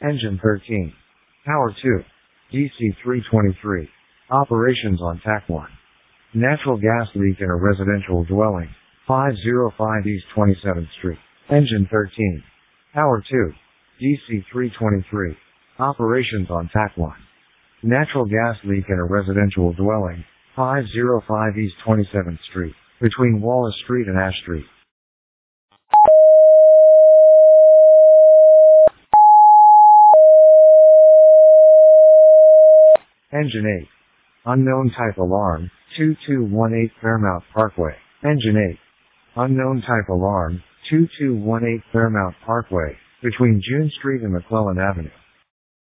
Engine 13. Power 2. DC-323. Operations on TAC 1. Natural gas leak in a residential dwelling. 505 East 27th Street. Engine 13. Power 2. DC-323. Operations on TAC 1. Natural gas leak in a residential dwelling. 505 East 27th Street. Between Wallace Street and Ash Street. Engine 8. Unknown type alarm, 2218 Fairmount Parkway. Engine 8. Unknown type alarm, 2218 Fairmount Parkway, between June Street and McClellan Avenue.